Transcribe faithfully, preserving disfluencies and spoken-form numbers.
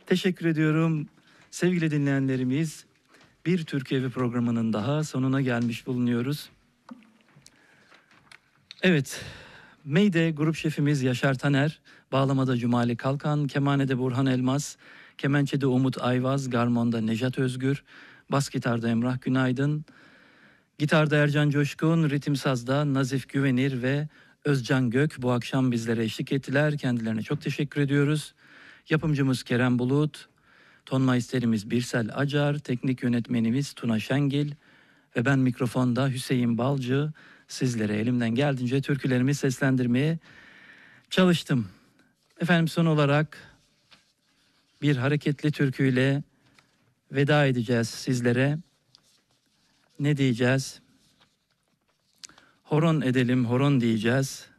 Teşekkür ediyorum sevgili dinleyenlerimiz. Bir Türkiye Evi programının daha sonuna gelmiş bulunuyoruz. Evet, Meyde grup şefimiz Yaşar Taner, bağlamada Cumali Kalkan, kemanede Burhan Elmas, kemençede Umut Ayvaz, garmonda Nejat Özgür, bas gitarda Emrah Günaydın, gitarda Ercan Coşkun, ritim sazda Nazif Güvenir ve Özcan Gök bu akşam bizlere eşlik ettiler. Kendilerine çok teşekkür ediyoruz. Yapımcımız Kerem Bulut, ton maisterimiz Birsel Acar, teknik yönetmenimiz Tuna Şengil ve ben mikrofonda Hüseyin Balcı. Sizlere elimden geldiğince türkülerimi seslendirmeye çalıştım. Efendim, son olarak bir hareketli türküyle veda edeceğiz sizlere. Ne diyeceğiz? Horon edelim, horon diyeceğiz.